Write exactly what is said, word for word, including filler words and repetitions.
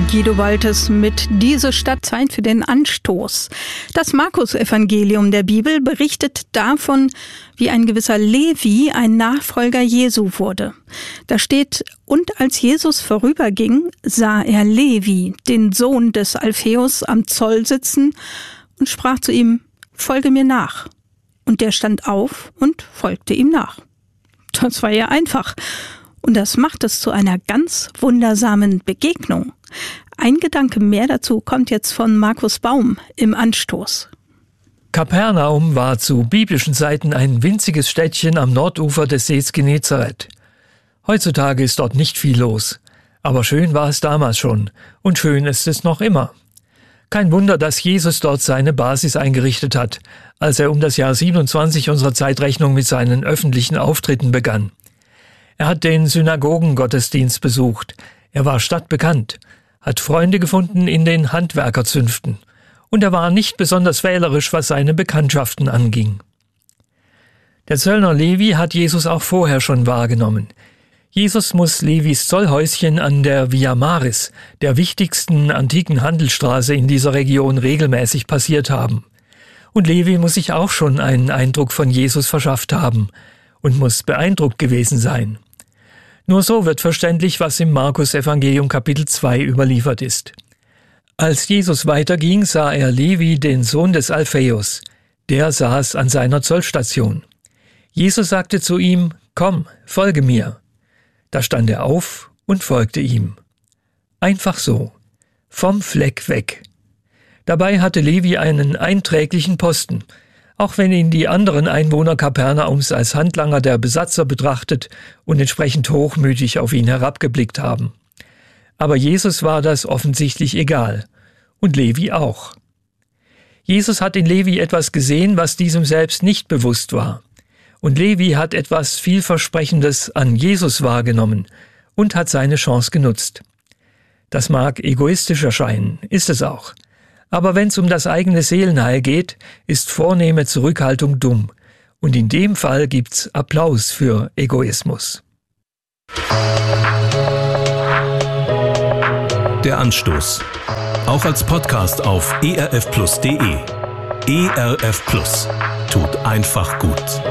Guido Waltes mit Diese Stadt, Zeit für den Anstoß. Das Markus-Evangelium der Bibel berichtet davon, wie ein gewisser Levi ein Nachfolger Jesu wurde. Da steht, und als Jesus vorüberging, sah er Levi, den Sohn des Alpheus, am Zoll sitzen und sprach zu ihm, folge mir nach. Und der stand auf und folgte ihm nach. Das war ja einfach. Und das macht es zu einer ganz wundersamen Begegnung. Ein Gedanke mehr dazu kommt jetzt von Markus Baum im Anstoß. Kapernaum war zu biblischen Zeiten ein winziges Städtchen am Nordufer des Sees Genezareth. Heutzutage ist dort nicht viel los, aber schön war es damals schon und schön ist es noch immer. Kein Wunder, dass Jesus dort seine Basis eingerichtet hat, als er um das Jahr siebenundzwanzig unserer Zeitrechnung mit seinen öffentlichen Auftritten begann. Er hat den Synagogengottesdienst besucht, er war stadtbekannt, hat Freunde gefunden in den Handwerkerzünften und er war nicht besonders wählerisch, was seine Bekanntschaften anging. Der Zöllner Levi hat Jesus auch vorher schon wahrgenommen. Jesus muss Levis Zollhäuschen an der Via Maris, der wichtigsten antiken Handelsstraße in dieser Region, regelmäßig passiert haben. Und Levi muss sich auch schon einen Eindruck von Jesus verschafft haben und muss beeindruckt gewesen sein. Nur so wird verständlich, was im Markus-Evangelium Kapitel zwei überliefert ist. Als Jesus weiterging, sah er Levi, den Sohn des Alpheus. Der saß an seiner Zollstation. Jesus sagte zu ihm, komm, folge mir. Da stand er auf und folgte ihm. Einfach so, vom Fleck weg. Dabei hatte Levi einen einträglichen Posten, auch wenn ihn die anderen Einwohner Kapernaums als Handlanger der Besatzer betrachtet und entsprechend hochmütig auf ihn herabgeblickt haben. Aber Jesus war das offensichtlich egal. Und Levi auch. Jesus hat in Levi etwas gesehen, was diesem selbst nicht bewusst war. Und Levi hat etwas Vielversprechendes an Jesus wahrgenommen und hat seine Chance genutzt. Das mag egoistisch erscheinen, ist es auch. Aber wenn es um das eigene Seelenheil geht, ist vornehme Zurückhaltung dumm. Und in dem Fall gibt's Applaus für Egoismus. Der Anstoß. Auch als Podcast auf e r f plus punkt d e. E R F Plus. Tut einfach gut.